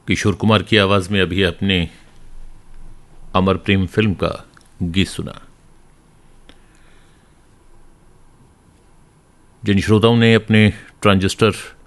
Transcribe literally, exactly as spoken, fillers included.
किशोर कुमार की आवाज में अभी आपने अमर प्रेम फिल्म का गीत सुना। जिन श्रोताओं ने अपने ट्रांजिस्टर